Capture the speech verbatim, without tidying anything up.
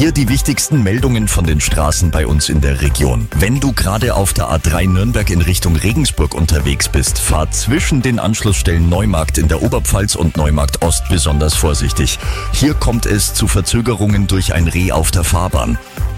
Hier die wichtigsten Meldungen von den Straßen bei uns in der Region. Wenn du gerade auf der A drei Nürnberg in Richtung Regensburg unterwegs bist, fahr zwischen den Anschlussstellen Neumarkt in der Oberpfalz und Neumarkt Ost besonders vorsichtig. Hier kommt es zu Verzögerungen durch ein Reh auf der Fahrbahn.